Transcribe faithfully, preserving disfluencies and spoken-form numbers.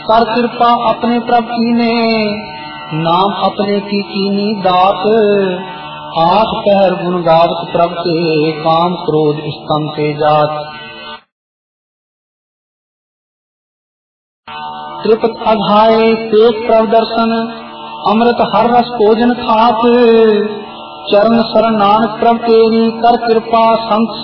कर कृपा अपने प्रभ कीने, नाम अपने की कीनी दात। आठ पहर गुण गावत प्रभ के, काम क्रोध स्तम से जात। त्रिपत अघाये पेट प्रभ दर्शन, अमृत हर रस भोजन खात। चरण शरण नानक प्रभ तेरी, कर कृपा संत